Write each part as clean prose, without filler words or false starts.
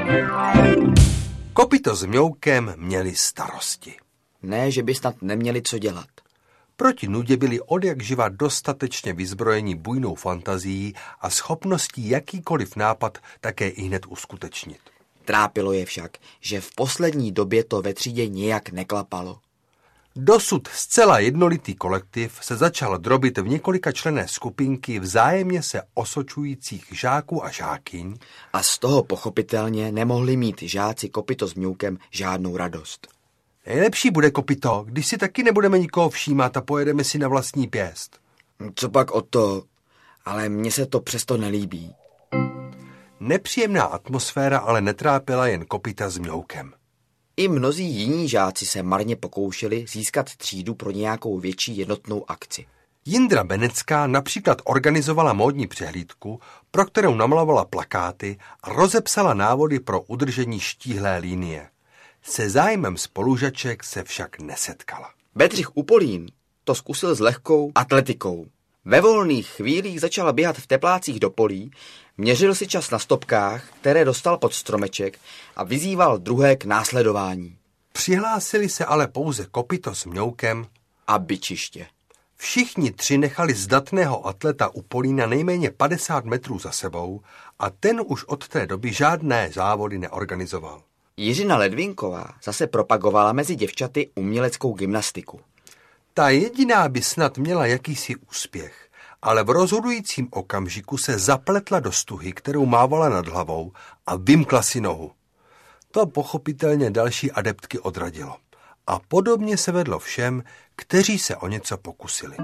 Kopyto s Mňoukem měli starosti. Ne, že by snad neměli co dělat. Proti nudě byli odjakživa dostatečně vyzbrojeni bujnou fantazií a schopností jakýkoliv nápad také ihned uskutečnit. Trápilo je však, že v poslední době to ve třídě nějak neklapalo. Dosud zcela jednolitý kolektiv se začal drobit v několikačlenné skupinky vzájemně se osočujících žáků a žákyň. A z toho pochopitelně nemohli mít žáci Kopyto s Mňoukem žádnou radost. Nejlepší bude, Kopyto, když si taky nebudeme nikoho všímat a pojedeme si na vlastní pěst. Co pak o to, ale mně se to přesto nelíbí. Nepříjemná atmosféra ale netrápila jen Kopyta s Mňoukem. I mnozí jiní žáci se marně pokoušeli získat třídu pro nějakou větší jednotnou akci. Jindra Benecká například organizovala módní přehlídku, pro kterou namalovala plakáty a rozepsala návody pro udržení štíhlé linie. Se zájmem spolužaček se však nesetkala. Bedřich Upolín to zkusil s lehkou atletikou. Ve volných chvílích začal běhat v teplácích do polí, měřil si čas na stopkách, které dostal pod stromeček a vyzýval druhé k následování. Přihlásili se ale pouze Kopyto s Mňoukem a Byčiště. Všichni tři nechali zdatného atleta Upolína nejméně 50 metrů za sebou a ten už od té doby žádné závody neorganizoval. Jiřina Ledvinková zase propagovala mezi děvčaty uměleckou gymnastiku. Ta jediná by snad měla jakýsi úspěch, ale v rozhodujícím okamžiku se zapletla do stuhy, kterou mávala nad hlavou a vymkla si nohu. To pochopitelně další adeptky odradilo. A podobně se vedlo všem, kteří se o něco pokusili.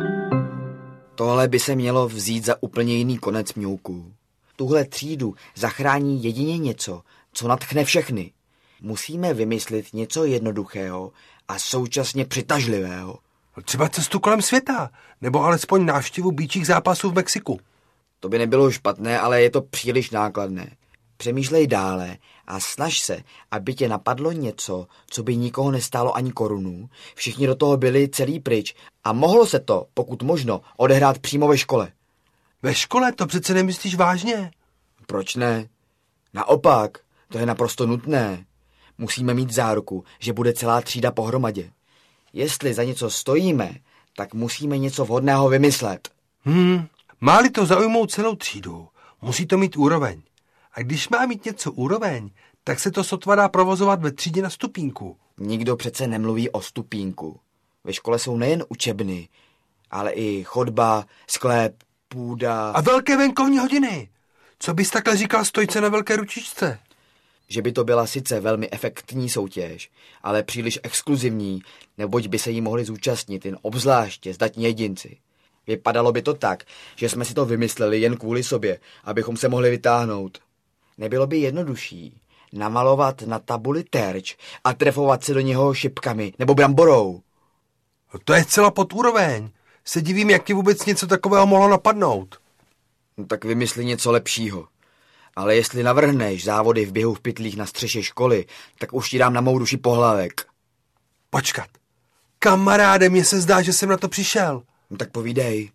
Tohle by se mělo vzít za úplně jiný konec Mňouků. Tuhle třídu zachrání jedině něco, co nadchne všechny. Musíme vymyslet něco jednoduchého a současně přitažlivého. Třeba cestu kolem světa, nebo alespoň návštěvu býčích zápasů v Mexiku. To by nebylo špatné, ale je to příliš nákladné. Přemýšlej dále a snaž se, aby tě napadlo něco, co by nikoho nestálo ani korunu. Všichni do toho byli celý pryč a mohlo se to, pokud možno, odehrát přímo ve škole. Ve škole to přece nemyslíš vážně? Proč ne? Naopak, to je naprosto nutné. Musíme mít záruku, že bude celá třída pohromadě. Jestli za něco stojíme, tak musíme něco vhodného vymyslet. Má-li to zaujmout celou třídu, musí to mít úroveň. A když má mít něco úroveň, tak se to sotva dá provozovat ve třídě na stupínku. Nikdo přece nemluví o stupínku. Ve škole jsou nejen učebny, ale i chodba, sklep, půda... A velké venkovní hodiny. Co bys takhle říkal stojce na velké ručičce? Že by to byla sice velmi efektní soutěž, ale příliš exkluzivní, neboť by se jí mohli zúčastnit jen obzvláště zdatní jedinci. Vypadalo by to tak, že jsme si to vymysleli jen kvůli sobě, abychom se mohli vytáhnout. Nebylo by jednodušší namalovat na tabuli terč a trefovat se do něho šipkami nebo bramborou. To je zcela pod úroveň. Se divím, jak ti vůbec něco takového mohlo napadnout. No tak vymysli něco lepšího. Ale jestli navrhneš závody v běhu v pytlích na střeše školy, tak už ti dám na mou duši pohlavek. Počkat. Kamaráde, mně se zdá, že jsem na to přišel. No tak povídej.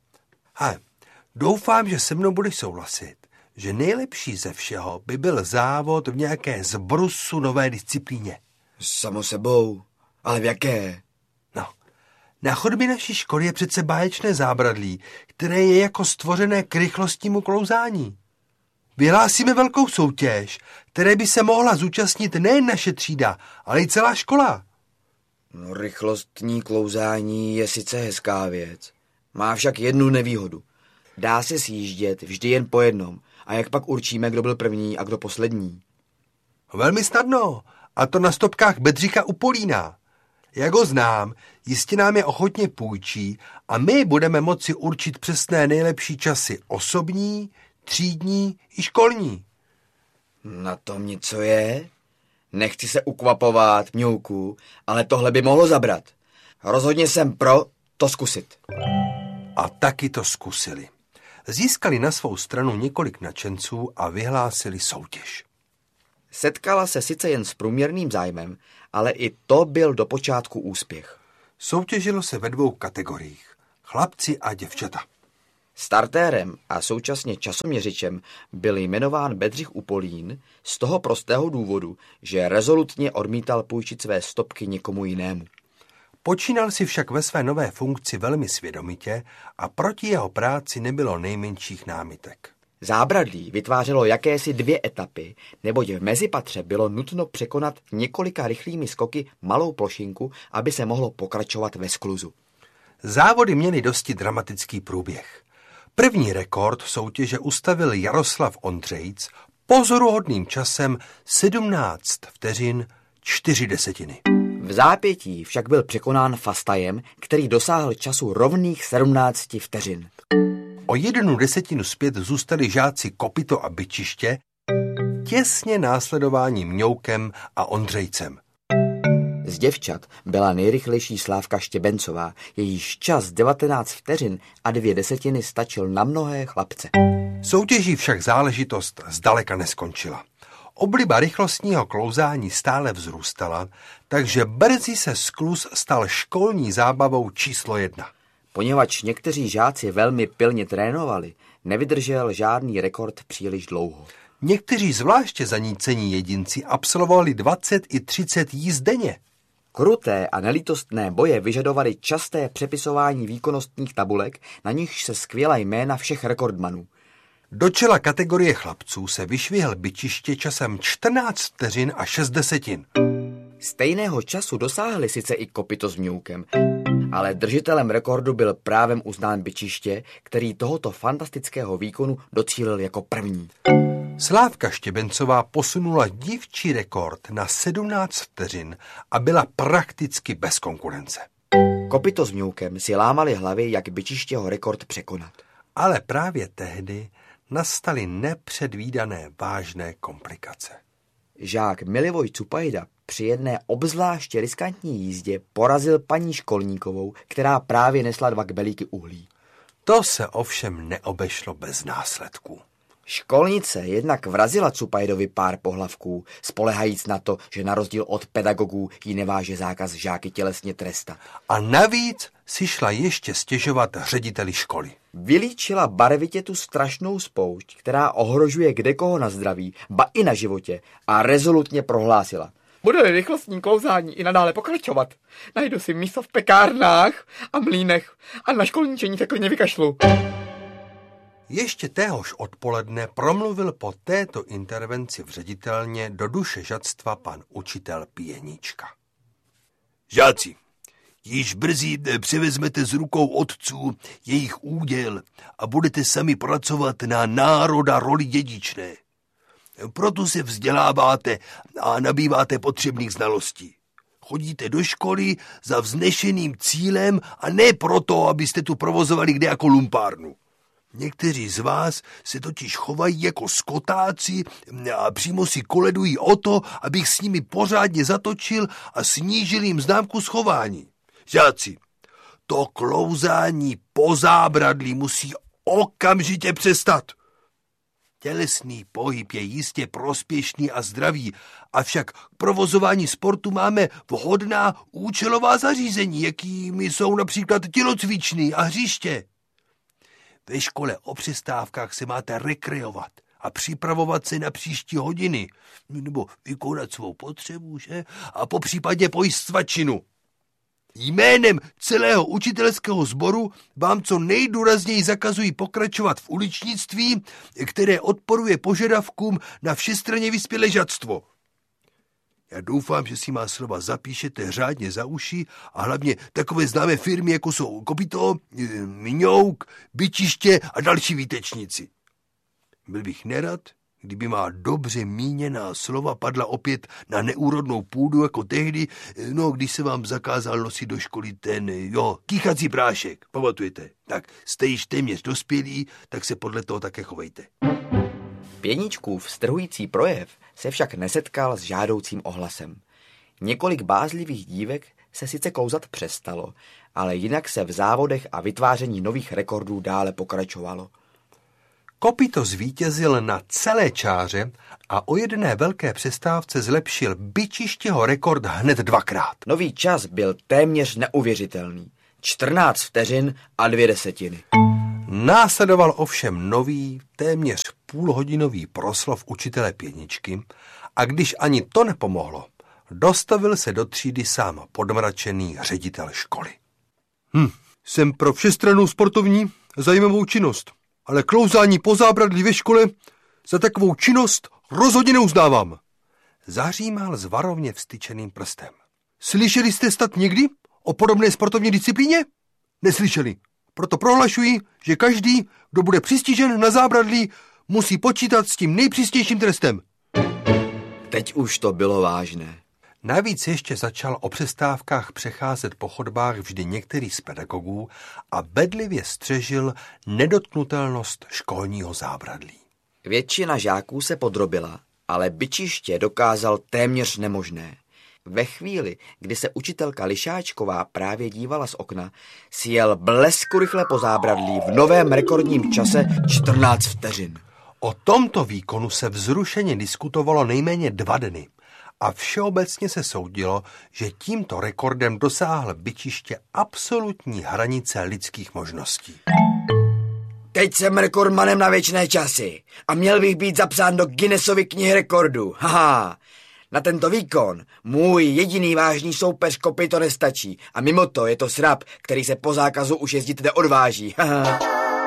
Doufám, že se mnou budeš souhlasit, že nejlepší ze všeho by byl závod v nějaké zbrusu nové disciplíně. Samo sebou. Ale v jaké? No, na chodbě naší školy je přece báječné zábradlí, které je jako stvořené k rychlostnímu klouzání. Vyhlásíme velkou soutěž, které by se mohla zúčastnit nejen naše třída, ale i celá škola. No, rychlostní klouzání je sice hezká věc. Má však jednu nevýhodu. Dá se sjíždět vždy jen po jednom. A jak pak určíme, kdo byl první a kdo poslední? Velmi snadno. A to na stopkách Bedřicha Upolína. Jak ho znám, jistě nám je ochotně půjčí a my budeme moci určit přesné nejlepší časy osobní, třídní i školní. Na tom něco je? Nechci se ukvapovat, Mňouku, ale tohle by mohlo zabrat. Rozhodně jsem pro to zkusit. A taky to zkusili. Získali na svou stranu několik nadšenců a vyhlásili soutěž. Setkala se sice jen s průměrným zájmem, ale i to byl do počátku úspěch. Soutěžilo se ve 2 kategoriích. Chlapci a děvčata. Startérem a současně časoměřičem byl jmenován Bedřich Upolín z toho prostého důvodu, že rezolutně odmítal půjčit své stopky někomu jinému. Počínal si však ve své nové funkci velmi svědomitě a proti jeho práci nebylo nejmenších námitek. Zábradlí vytvářelo jakési 2 etapy, neboť v mezipatře bylo nutno překonat několika rychlými skoky malou plošinku, aby se mohlo pokračovat ve skluzu. Závody měly dosti dramatický průběh. První rekord soutěže ustavil Jaroslav Ondřejc pozoruhodným časem 17 vteřin 4 desetiny. V zápětí však byl překonán Fastajem, který dosáhl času rovných 17 vteřin. O 1 desetinu zpět zůstali žáci Kopyto a Byčiště, těsně následování Mňoukem a Ondřejcem. Z děvčat byla nejrychlejší Slávka Štěbencová, jejíž čas 19 vteřin a 2 desetiny stačil na mnohé chlapce. Soutěží však záležitost zdaleka neskončila. Obliba rychlostního klouzání stále vzrůstala, takže brzy se skluz stal školní zábavou číslo 1. Poněvadž někteří žáci velmi pilně trénovali, nevydržel žádný rekord příliš dlouho. Někteří zvláště zanícení jedinci absolvovali 20 i 30 jízd denně. Kruté a nelítostné boje vyžadovaly časté přepisování výkonnostních tabulek, na nichž se skvěla jména všech rekordmanů. Do čela kategorie chlapců se vyšvihl Byčiště časem 14 vteřin a 6 desetin. Stejného času dosáhli sice i Kopyto s Mňoukem, ale držitelem rekordu byl právem uznán Byčiště, který tohoto fantastického výkonu docílil jako první. Slávka Štěbencová posunula dívčí rekord na 17 vteřin a byla prakticky bez konkurence. Kopyto s Mňoukem si lámali hlavy, jak Byčištěho rekord překonat. Ale právě tehdy nastaly nepředvídané vážné komplikace. Žák Milivoj Cupajda při jedné obzvláště riskantní jízdě porazil paní Školníkovou, která právě nesla 2 kbelíky uhlí. To se ovšem neobešlo bez následků. Školnice jednak vrazila Cupajdovi pár pohlavků, spolehajíc na to, že na rozdíl od pedagogů jí neváže zákaz žáky tělesně trestat. A navíc si šla ještě stěžovat řediteli školy. Vylíčila barvitě tu strašnou spoušť, která ohrožuje kdekoho na zdraví, ba i na životě, a rezolutně prohlásila: bude-li rychlostní klouzání i nadále pokračovat, najdu si místo v pekárnách a mlýnech a na školníčení se klidně vykašlu. Ještě téhož odpoledne promluvil po této intervenci v ředitelně do duše žadstva pan učitel Pěnička. Žáci, již brzy převezmete z rukou otců jejich úděl a budete sami pracovat na národa roli dědičné. Proto se vzděláváte a nabýváte potřebných znalostí. Chodíte do školy za vznešeným cílem a ne proto, abyste tu provozovali kde jako lumpárnu. Někteří z vás se totiž chovají jako skotáci a přímo si koledují o to, abych s nimi pořádně zatočil a snížil jim známku schování. Žáci, to klouzání po zábradlí musí okamžitě přestat. Tělesný pohyb je jistě prospěšný a zdravý, avšak k provozování sportu máme vhodná účelová zařízení, jakými jsou například tělocvičny a hřiště. Ve škole o přestávkách se máte rekreovat a připravovat se na příští hodiny, nebo vykonat svou potřebu, že? A popřípadě pojíst svačinu. Jménem celého učitelského sboru vám co nejdůrazněji zakazují pokračovat v uličnictví, které odporuje požadavkům na všestranně vyspělé žadstvo. Já doufám, že si má slova zapíšete řádně za uši a hlavně takové známé firmy, jako jsou Kopyto, Mňouk, Byčiště a další výtečníci. Byl bych nerad, kdyby má dobře míněná slova padla opět na neúrodnou půdu, jako tehdy, když se vám zakázal nosit do školy ten, kýchací prášek, pamatujete? Tak jste již téměř dospělí, tak se podle toho také chovejte. Pěničkův strhující projev se však nesetkal s žádoucím ohlasem. Několik bázlivých dívek se sice klouzat přestalo, ale jinak se v závodech a vytváření nových rekordů dále pokračovalo. Kopyto zvítězil na celé čáře a o jedné velké přestávce zlepšil Byčištěho rekord hned 2krát. Nový čas byl téměř neuvěřitelný. 14 vteřin a 2 desetiny. Následoval ovšem nový, téměř půlhodinový proslov učitele pěničky a když ani to nepomohlo, dostavil se do třídy sám podmračený ředitel školy. Jsem pro všestrannou sportovní zajímavou činnost, ale klouzání po zábradlí ve škole za takovou činnost rozhodně neuznávám. Zahřímal s varovně vztyčeným prstem. Slyšeli jste snad někdy o podobné sportovní disciplíně? Neslyšeli. Proto prohlašuji, že každý, kdo bude přistižen na zábradlí, musí počítat s tím nejpřísnějším trestem. Teď už to bylo vážné. Navíc ještě začal o přestávkách přecházet po chodbách vždy některý z pedagogů a bedlivě střežil nedotknutelnost školního zábradlí. Většina žáků se podrobila, ale bičiště dokázal téměř nemožné. Ve chvíli, kdy se učitelka Lišáčková právě dívala z okna, si jel blesku rychle po zábradlí v novém rekordním čase 14 vteřin. O tomto výkonu se vzrušeně diskutovalo nejméně 2 dny a všeobecně se soudilo, že tímto rekordem dosáhl bičiště absolutní hranice lidských možností. Teď jsem rekordmanem na věčné časy a měl bych být zapsán do Guinnessovy knihy rekordů. Haha, na tento výkon můj jediný vážný soupeř Kopyto nestačí a mimo to je to srab, který se po zákazu už jezdit neodváží. Haha.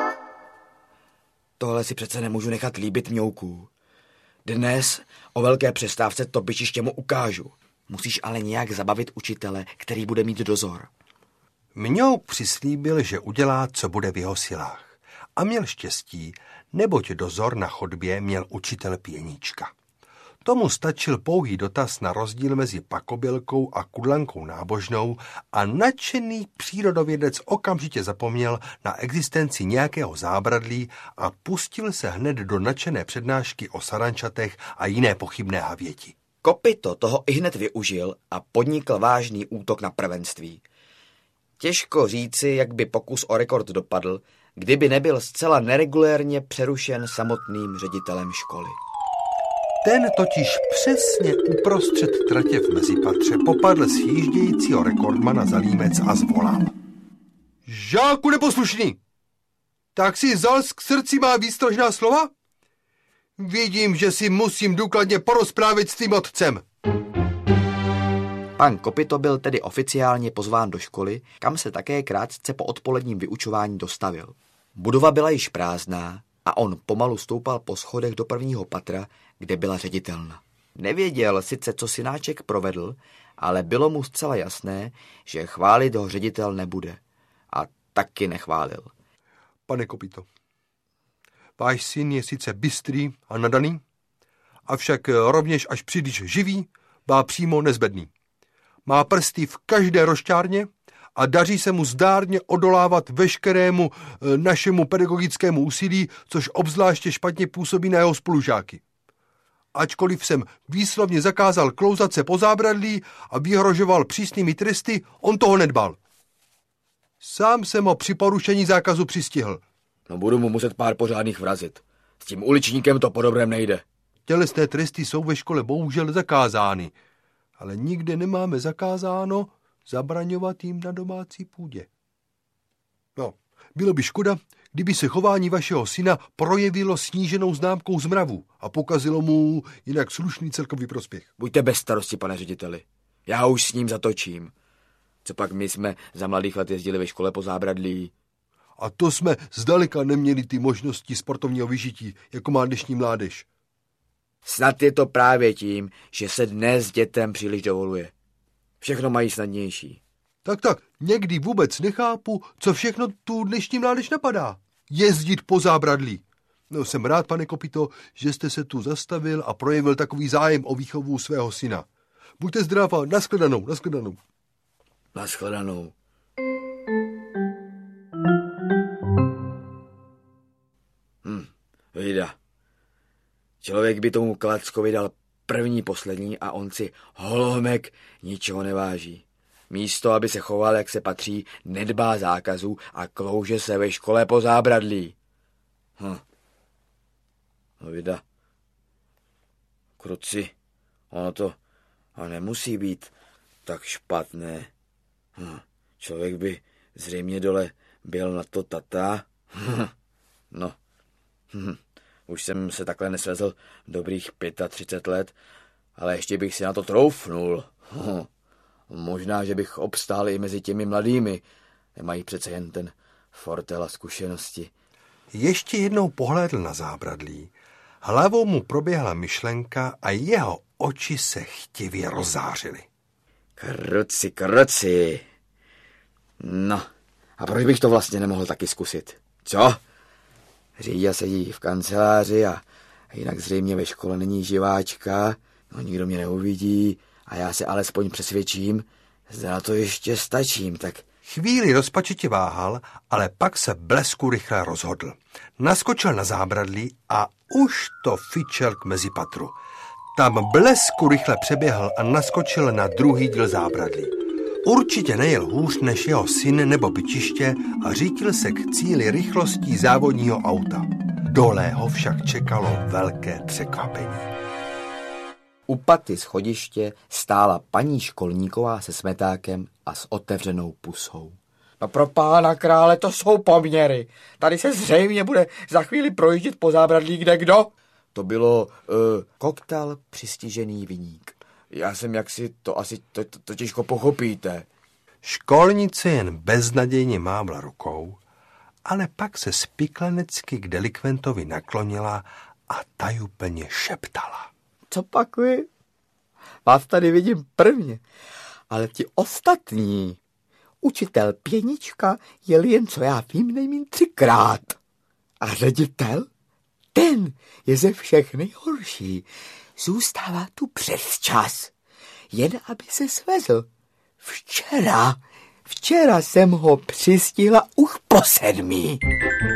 Tohle si přece nemůžu nechat líbit Mňouků. Dnes o velké přestávce to bičiště mu ukážu. Musíš ale nějak zabavit učitele, který bude mít dozor. Mňouk přislíbil, že udělá, co bude v jeho silách. A měl štěstí, neboť dozor na chodbě měl učitel pěnička. Tomu stačil pouhý dotaz na rozdíl mezi pakobělkou a kudlankou nábožnou a nadšený přírodovědec okamžitě zapomněl na existenci nějakého zábradlí a pustil se hned do nadšené přednášky o sarančatech a jiné pochybné havěti. Kopyto toho ihned využil a podnikl vážný útok na prvenství. Těžko říci, jak by pokus o rekord dopadl, kdyby nebyl zcela neregulérně přerušen samotným ředitelem školy. Ten totiž přesně uprostřed tratě v mezipatře popadl sjíždějícího rekordmana za límec a zvolal. Žáku neposlušný, tak si zals k srdci má výstražná slova? Vidím, že si musím důkladně porozprávit s tvým otcem. Pan Kopyto byl tedy oficiálně pozván do školy, kam se také krátce po odpoledním vyučování dostavil. Budova byla již prázdná a on pomalu stoupal po schodech do prvního patra, kde byla ředitelna. Nevěděl sice, co synáček provedl, ale bylo mu zcela jasné, že chválit ho ředitel nebude. A taky nechválil. Pane Kopyto, váš syn je sice bystrý a nadaný, avšak rovněž až příliš živý, bá přímo nezbedný. Má prsty v každé rošťárně a daří se mu zdárně odolávat veškerému našemu pedagogickému úsilí, což obzvláště špatně působí na jeho spolužáky. Ačkoliv jsem výslovně zakázal klouzat se po zábradlí a vyhrožoval přísnými tresty, on toho nedbal. Sám jsem ho při porušení zákazu přistihl. No budu mu muset pár pořádných vrazit. S tím uličníkem to po dobrém nejde. Tělesné tresty jsou ve škole bohužel zakázány, ale nikde nemáme zakázáno zabraňovat jim na domácí půdě. No, bylo by škoda, kdyby se chování vašeho syna projevilo sníženou známkou z mravu a pokazilo mu jinak slušný celkový prospěch. Buďte bez starosti, pane řediteli. Já už s ním zatočím. Co pak my jsme za mladých let jezdili ve škole po zábradlí. A to jsme zdaleka neměli ty možnosti sportovního vyžití, jako má dnešní mládež. Snad je to právě tím, že se dnes dětem příliš dovoluje. Všechno mají snadnější. Tak, někdy vůbec nechápu, co všechno tu dnešní mládež napadá. Jezdit po zábradlí. No, jsem rád, pane Kopyto, že jste se tu zastavil a projevil takový zájem o výchovu svého syna. Buďte zdrav a nashledanou. Nashledanou. Vida. Člověk by tomu Klackovi dal první, poslední a on si holomek ničeho neváží. Místo, aby se choval, jak se patří, nedbá zákazů a klouže se ve škole po zábradlí. No vida. Kruci, ono to nemusí být tak špatné. Člověk by zřejmě dole byl na to tata No, už jsem se takhle nesvezl dobrých 35 let, ale ještě bych si na to troufnul. Možná, že bych obstál i mezi těmi mladými. Nemají přece jen ten fortel a zkušenosti. Ještě jednou pohlédl na zábradlí. Hlavou mu proběhla myšlenka a jeho oči se chtivě rozzářily. Kruci. No, a proč bych to vlastně nemohl taky zkusit? Co? Říďa sedí v kanceláři a jinak zřejmě ve škole není živáčka, no nikdo mě neuvidí a já se alespoň přesvědčím, zda na to ještě stačím, tak... Chvíli rozpačitě váhal, ale pak se blesku rychle rozhodl. Naskočil na zábradlí a už to fičel k mezipatru. Tam blesku rychle přeběhl a naskočil na druhý díl zábradlí. Určitě nejel hůř než jeho syn nebo byčiště a řítil se k cíli rychlostí závodního auta. Dole ho však čekalo velké překvapení. U paty schodiště stála paní Školníková se smetákem a s otevřenou pusou. No pro pána krále, to jsou poměry. Tady se zřejmě bude za chvíli projíždět po zábradlí kdekdo. To bylo koktel přistižený viník. Já jsem jaksi, to asi to těžko pochopíte. Školnice jen beznadějně mávla rukou, ale pak se spiklenecky k delikventovi naklonila a tajuplně šeptala. Co pak vy? Vás tady vidím prvně, ale ti ostatní. Učitel Pěnička jel jen, co já vím, nejmín 3krát. A ředitel? Ten je ze všech nejhorší. Zůstává tu přes čas, jen aby se svezl. Včera jsem ho přistihla už po 7.